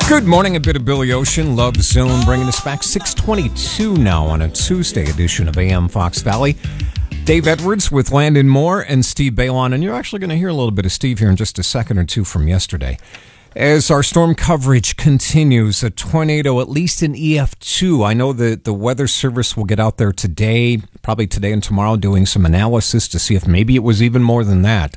Good morning, a bit of Billy Ocean, Love Zone, bringing us back 6:22 now on a Tuesday edition of AM Fox Valley. Dave Edwards with Landon Moore and Steve Balon, and you're actually going to hear a little bit of Steve here in just a second or two from yesterday. As our storm coverage continues, a tornado, at least in EF2. I know that the Weather Service will get out there today, probably today and tomorrow, doing some analysis to see if maybe it was even more than that.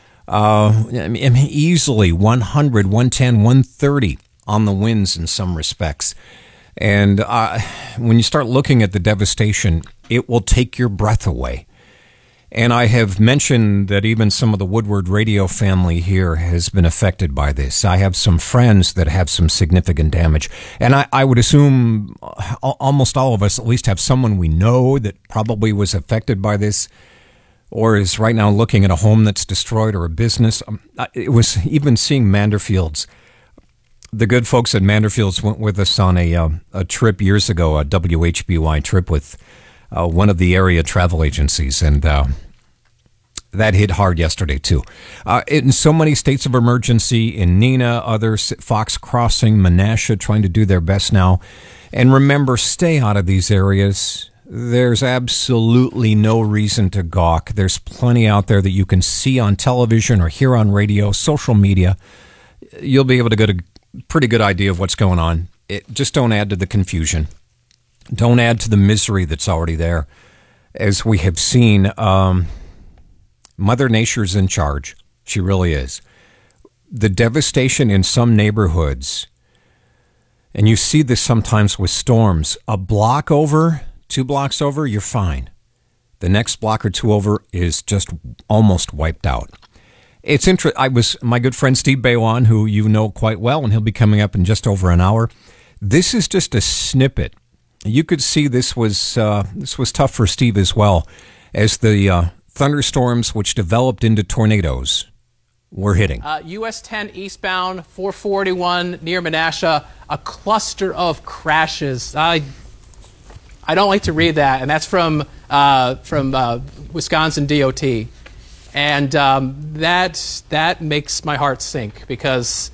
Easily 100, 110, 130 on the winds in some respects. And when you start looking at the devastation, it will take your breath away. And I have mentioned that even some of the Woodward radio family here has been affected by this. I have some friends that have some significant damage. And I would assume almost all of us at least have someone we know that probably was affected by this or is right now looking at a home that's destroyed or a business. It was even seeing Manderfields. The good folks at Manderfields went with us on a trip years ago, a WHBY trip with one of the area travel agencies, and that hit hard yesterday too. In so many states of emergency, in Neenah, others, Fox Crossing, Menasha, trying to do their best now. And remember, stay out of these areas. There's absolutely no reason to gawk. There's plenty out there that you can see on television or hear on radio, social media. You'll be able to get a pretty good idea of what's going on. Just don't add to the confusion. Don't add to the misery that's already there. As we have seen, Mother Nature's in charge. She really is. The devastation in some neighborhoods, and you see this sometimes with storms, a block over, 2 blocks over, you're fine. The next block or two over is just almost wiped out. It's interesting. My good friend Steve Balon, who you know quite well, and he'll be coming up in just over an hour. This is just a snippet. You could see this was tough for Steve as well, as the thunderstorms which developed into tornadoes were hitting. US 10 eastbound, 441 near Menasha, a cluster of crashes. I don't like to read that, and that's from Wisconsin DOT. And that makes my heart sink, because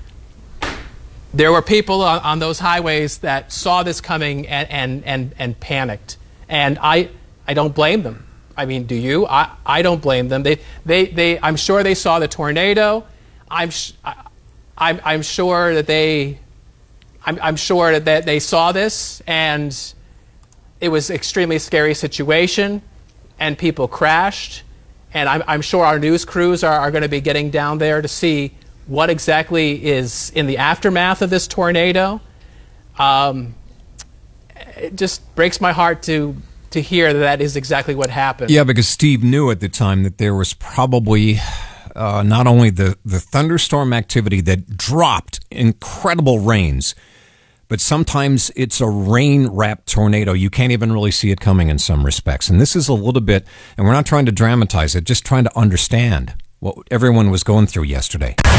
there were people on those highways that saw this coming and panicked. And I don't blame them. I mean, do you? I don't blame them. I'm sure they saw the tornado. I'm sure that they saw this, and it was an extremely scary situation, and people crashed. And I'm sure our news crews are going to be getting down there to see what exactly is in the aftermath of this tornado. It just breaks my heart to hear that is exactly what happened. Yeah, because Steve knew at the time that there was probably not only the thunderstorm activity that dropped incredible rains, but sometimes it's a rain-wrapped tornado. You can't even really see it coming in some respects. And this is a little bit, and we're not trying to dramatize it, just trying to understand what everyone was going through yesterday.